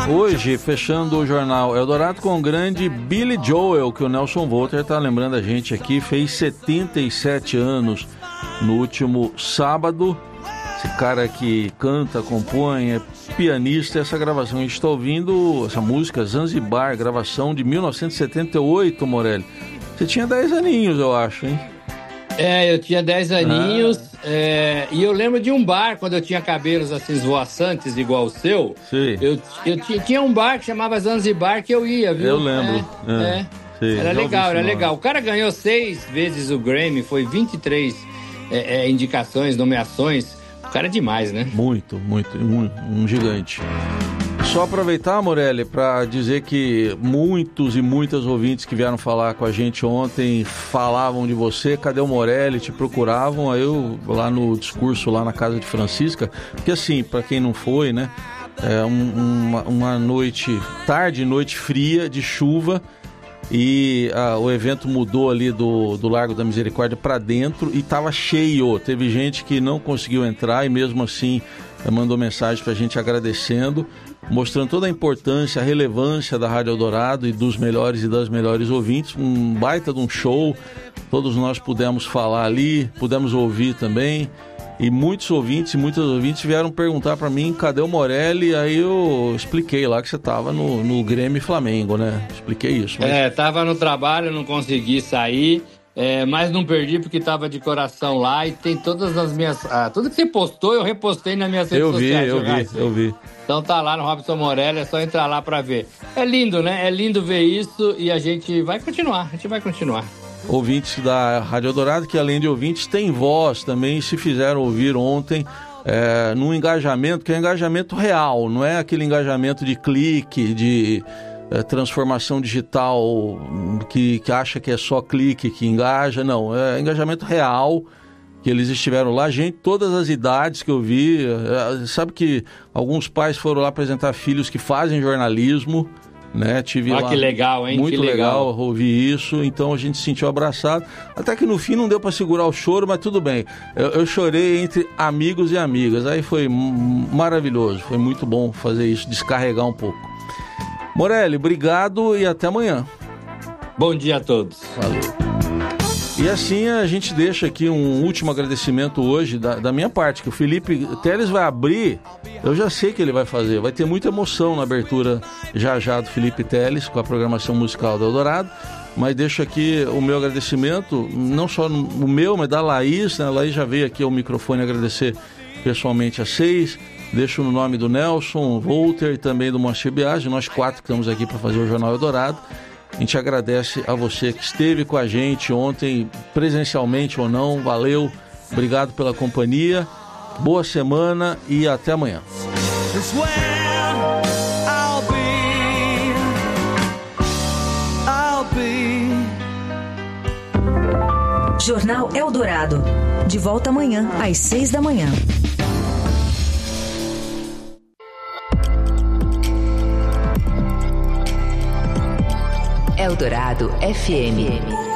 Hoje, fechando o Jornal Eldorado com o grande Billy Joel, que o Nelson Volter está lembrando a gente aqui, fez 77 anos no último sábado. Esse cara que canta, compõe, é pianista. Essa gravação, a gente está ouvindo essa música Zanzibar, gravação de 1978, Morelli. Você tinha 10 aninhos, eu acho, hein? Eu tinha 10 aninhos, e eu lembro de um bar, quando eu tinha cabelos assim esvoaçantes, igual o seu. Sim. Eu tinha um bar que chamava Zanzibar, que eu ia, viu? Eu lembro. Sim, era legal. O cara ganhou 6 vezes o Grammy, foi 23 indicações, nomeações. O cara é demais, né? Muito, um gigante. Só aproveitar, Morelli, para dizer que muitos e muitas ouvintes que vieram falar com a gente ontem falavam de você. Cadê o Morelli? Te procuravam. Aí eu, lá no discurso, lá na casa de Francisca, porque assim, para quem não foi, né, uma noite, noite fria, de chuva, e o evento mudou ali do Largo da Misericórdia para dentro e estava cheio. Teve gente que não conseguiu entrar e mesmo assim mandou mensagem para a gente agradecendo, mostrando toda a importância, a relevância da Rádio Eldorado e dos melhores e das melhores ouvintes. Um baita de um show, todos nós pudemos falar ali, pudemos ouvir também, e muitos ouvintes e muitas ouvintes vieram perguntar para mim, cadê o Morelli? Aí eu expliquei lá que você estava no Grêmio Flamengo, né? Expliquei isso. Mas... tava no trabalho, não consegui sair, mas não perdi porque estava de coração lá, e tem todas as minhas... tudo que você postou, eu repostei nas minhas redes sociais. Eu vi. Então tá lá no Robson Morelli, é só entrar lá pra ver. É lindo, né? É lindo ver isso e a gente vai continuar. Ouvintes da Rádio Eldorado, que além de ouvintes, tem voz também, se fizeram ouvir ontem, num engajamento, que é um engajamento real, não é aquele engajamento de clique, de transformação digital, que acha que é só clique que engaja, não, é engajamento real, que eles estiveram lá, gente, todas as idades que eu vi, sabe que alguns pais foram lá apresentar filhos que fazem jornalismo, né? Tive lá, que legal, hein? Muito legal ouvir isso, então a gente se sentiu abraçado, até que no fim não deu para segurar o choro, mas tudo bem, eu chorei entre amigos e amigas, aí foi maravilhoso, foi muito bom fazer isso, descarregar um pouco. Morelli, obrigado e até amanhã. Bom dia a todos. Valeu. E assim a gente deixa aqui um último agradecimento hoje da minha parte, que o Felipe Teles vai abrir, eu já sei que ele vai fazer, vai ter muita emoção na abertura já do Felipe Teles com a programação musical do Eldorado, mas deixo aqui o meu agradecimento, não só o meu, mas da Laís, né? A Laís já veio aqui ao microfone agradecer pessoalmente a 6, deixo no nome do Nelson, Volter e também do Moacir Biagi, nós 4 que estamos aqui para fazer o Jornal Eldorado. A gente agradece a você que esteve com a gente ontem, presencialmente ou não, valeu, obrigado pela companhia, boa semana e até amanhã. Jornal Eldorado, de volta amanhã às 6 da manhã. Eldorado FM.